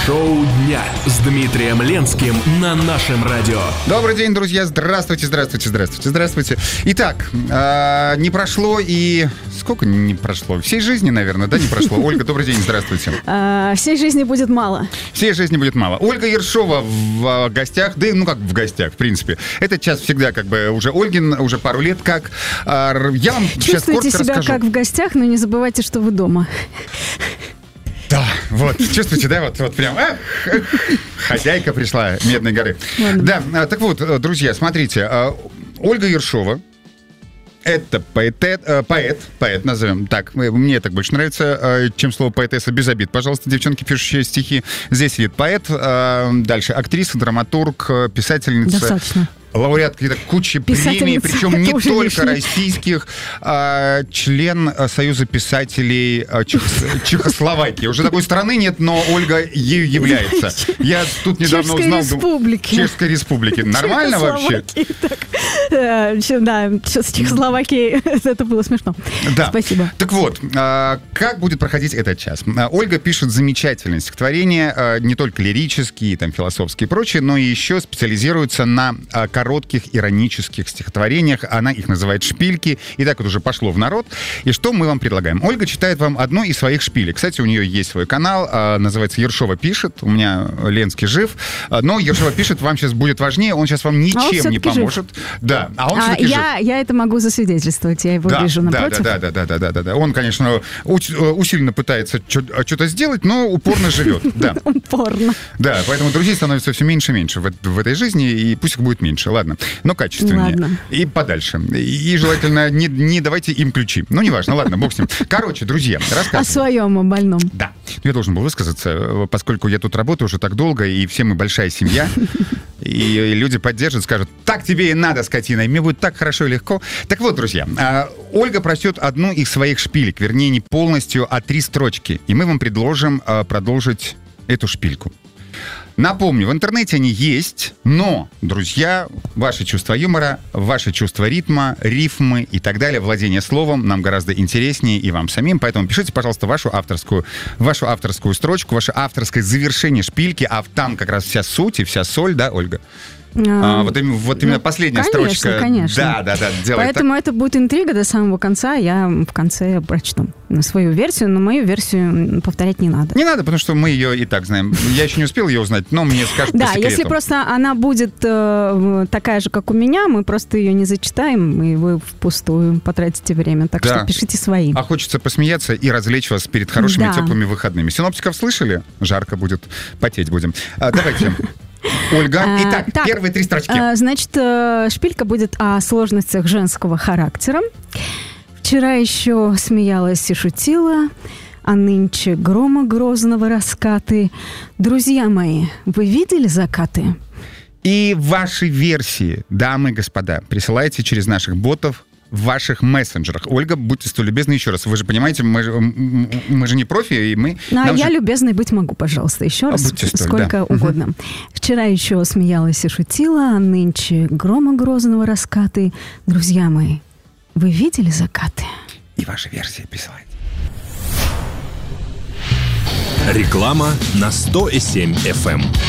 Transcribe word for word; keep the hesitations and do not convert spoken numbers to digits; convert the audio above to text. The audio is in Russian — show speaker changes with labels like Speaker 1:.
Speaker 1: Шоу дня с Дмитрием Ленским на нашем радио.
Speaker 2: Добрый день, друзья. Здравствуйте, здравствуйте, здравствуйте, здравствуйте. Итак, э, не прошло и... Сколько не прошло? Всей жизни, наверное, да, не прошло? Ольга, добрый день, здравствуйте.
Speaker 3: Всей жизни будет мало.
Speaker 2: Всей жизни будет мало. Ольга Ершова в гостях, да, ну как в гостях, в принципе. Этот час всегда как бы уже Ольгин, уже пару лет как. Я вам сейчас коротко расскажу.
Speaker 3: Чувствуйте себя как в гостях, но не забывайте, что вы дома.
Speaker 2: Да, вот, чувствуете, да, вот, вот прям, ах, ах, хозяйка пришла Медной горы. Ладно. Да, так вот, друзья, смотрите, Ольга Ершова, это поэт, поэт, поэт, назовем так, мне так больше нравится, чем слово поэтесса, без обид, пожалуйста, девчонки, пишущие стихи. Здесь сидит поэт, дальше актриса, драматург, писательница.
Speaker 3: Достаточно.
Speaker 2: Лауреат каких-то кучи премий, причем не только лишний. Российских, а, член Союза писателей Чехос- Чехословакии. Уже такой страны нет, но Ольга ею является. Я тут недавно
Speaker 3: Чешской
Speaker 2: узнал...
Speaker 3: Республики.
Speaker 2: Чешской Республики. Нормально вообще?
Speaker 3: Да, с Чехословакией это было смешно.
Speaker 2: Да.
Speaker 3: Спасибо.
Speaker 2: Так вот, как будет проходить этот час? Ольга пишет замечательные стихотворения, не только лирические, там, философские и прочие, но и еще специализируется на коротких иронических стихотворениях. Она их называет шпильки. И так вот уже пошло в народ. И что мы вам предлагаем? Ольга читает вам одну из своих шпилек. Кстати, у нее есть свой канал, называется «Ершова пишет». У меня Ленский жив. Но «Ершова пишет» вам сейчас будет важнее. Он сейчас вам ничем а не поможет. Жив. Да, а он
Speaker 3: а
Speaker 2: все-таки
Speaker 3: я,
Speaker 2: жив.
Speaker 3: Я это могу засвидетельствовать. Я его
Speaker 2: да,
Speaker 3: вижу напротив.
Speaker 2: Да, да, да, да, да, да, да. Он, конечно, усиленно пытается что-то сделать, но упорно живет. Да.
Speaker 3: Упорно.
Speaker 2: Да, поэтому друзей становится все меньше и меньше в, в этой жизни, и пусть их будет меньше. Ладно, но качественнее.
Speaker 3: Ладно.
Speaker 2: И подальше. И желательно не, не давайте им ключи. Ну, неважно, ладно, бог с ним. Короче, друзья, рассказываю.
Speaker 3: О своем, о больном.
Speaker 2: Да. Я должен был высказаться, поскольку я тут работаю уже так долго, и все мы большая семья. И люди поддержат, скажут, так тебе и надо, скотина, и мне будет так хорошо и легко. Так вот, друзья, Ольга прочтет одну из своих шпилек, вернее, не полностью, а три строчки. И мы вам предложим продолжить эту шпильку. Напомню, в интернете они есть, но, друзья, ваше чувство юмора, ваше чувство ритма, рифмы и так далее, владение словом нам гораздо интереснее и вам самим, поэтому пишите, пожалуйста, вашу авторскую, вашу авторскую строчку, ваше авторское завершение шпильки, а там как раз вся суть и вся соль, да, Ольга? А, вот, вот именно ну, последняя
Speaker 3: конечно,
Speaker 2: строчка.
Speaker 3: Конечно,
Speaker 2: да, да, да, делает
Speaker 3: Поэтому
Speaker 2: так.
Speaker 3: Это будет интрига до самого конца. Я в конце прочту свою версию, но мою версию повторять не надо.
Speaker 2: Не надо, потому что мы ее и так знаем. Я еще не успел ее узнать, но мне скажут
Speaker 3: да,
Speaker 2: по секрету.
Speaker 3: Если просто она будет э, такая же, как у меня, мы просто ее не зачитаем, и вы впустую потратите время. Так да. что пишите свои.
Speaker 2: А хочется посмеяться и развлечь вас перед хорошими
Speaker 3: да.
Speaker 2: теплыми выходными. Синоптиков слышали? Жарко будет, потеть будем. А, давайте... Ольга. Итак, а, так, первые три строчки.
Speaker 3: А, значит, шпилька будет о сложностях женского характера. Вчера еще смеялась и шутила, а нынче грома грозного раскаты. Друзья мои, вы видели закаты?
Speaker 2: И ваши версии, дамы и господа, присылайте через наших ботов в ваших мессенджерах. Ольга, будьте столь любезны еще раз. Вы же понимаете, мы же, мы же не профи, и мы...
Speaker 3: Ну, а я
Speaker 2: же...
Speaker 3: любезной быть могу, пожалуйста, еще раз,
Speaker 2: столь,
Speaker 3: сколько
Speaker 2: да.
Speaker 3: угодно. Угу. Вчера еще смеялась и шутила, а нынче грома грозного раскаты. Друзья мои, вы видели закаты?
Speaker 2: И ваши версии присылайте.
Speaker 1: Реклама на сто семь эф эм.